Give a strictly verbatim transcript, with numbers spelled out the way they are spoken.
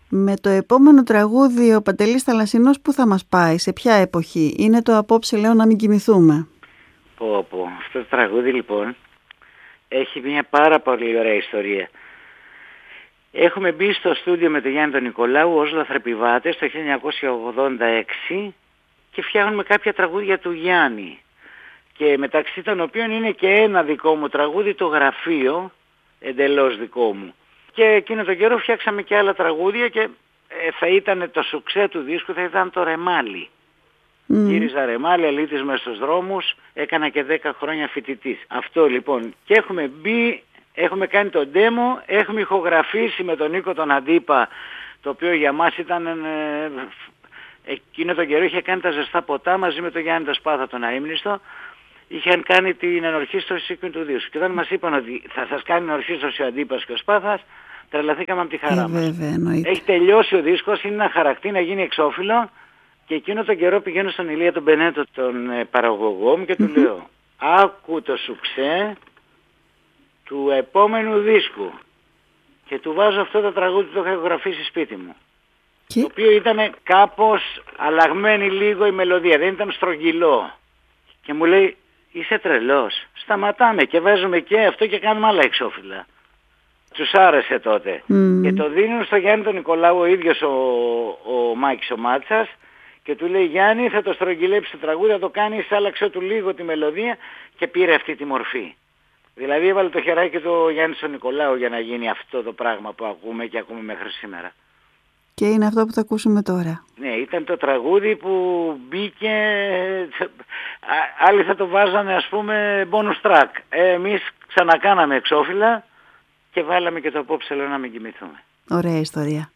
Με το επόμενο τραγούδι ο Παντελής Θαλασσινός πού θα μας πάει, σε ποια εποχή? Είναι το «Απόψε λέω να μην κοιμηθούμε». Πω πω, αυτό το τραγούδι λοιπόν έχει μια πάρα πολύ ωραία ιστορία. Έχουμε μπει στο στούντιο με τον Γιάννη τον Νικολάου ως λαθρεπιβάτες το χίλια εννιακόσια ογδόντα έξι και φτιάχνουμε κάποια τραγούδια του Γιάννη. Και μεταξύ των οποίων είναι και ένα δικό μου τραγούδι, το Γραφείο, εντελώς δικό μου. Και εκείνο τον καιρό φτιάξαμε και άλλα τραγούδια και ε, θα ήταν το σουξέ του δίσκου, θα ήταν το Ρεμάλι. Mm. Γύριζα Ρεμάλι, αλήτης μες στους δρόμους, έκανα και δέκα χρόνια φοιτητής. Αυτό λοιπόν. Και έχουμε μπει, έχουμε κάνει το demo, έχουμε ηχογραφήσει με τον Νίκο τον Αντίπα, το οποίο για μας ήταν... Ε, εκείνο τον καιρό είχε κάνει τα Ζεστά ποτά μαζί με τον Γιάννη τον Σπάθα τον Αείμνηστο. Είχαν κάνει την ενορχήστρωση του δίσκου. Και όταν μας είπαν ότι θα σας κάνει ενορχήστρωση ο Αντίπας και ο Σπάθας, τρελαθήκαμε από τη χαρά ε, μας. βέβαια, έχει τελειώσει ο δίσκος, είναι ένα χαρακτή να γίνει εξώφυλλο και εκείνο τον καιρό πηγαίνω στον Ηλία τον Πενέτο, τον ε, παραγωγό μου και του mm-hmm. λέω άκου το σουξέ του επόμενου δίσκου και του βάζω αυτό το τραγούδι που το είχα γραφήσει σπίτι μου. Και? Το οποίο ήταν κάπως αλλαγμένη λίγο η μελωδία, δεν ήταν στρογγυλό. Και μου λέει είσαι τρελός, σταματάμε και βάζουμε και αυτό και κάνουμε άλλα εξώφυλλα. Τους άρεσε τότε. Mm. Και το δίνουν στο Γιάννη τον Νικολάου ο ίδιος ο, ο Μάκης ο Μάτσας και του λέει Γιάννη θα το στρογγυλέψει το τραγούδι, θα το κάνεις, άλλαξε του λίγο τη μελωδία και πήρε αυτή τη μορφή. Δηλαδή έβαλε το χεράκι του Γιάννη τον Νικολάου για να γίνει αυτό το πράγμα που ακούμε και ακούμε μέχρι σήμερα. Και είναι αυτό που θα ακούσουμε τώρα. Ναι, ήταν το τραγούδι που μπήκε, άλλοι θα το βάζανε ας πούμε bonus track. Ε, εμείς ξανακάναμε εξώφυλλα και βάλαμε και το Απόψε λέω να μην κοιμηθούμε. Ωραία ιστορία.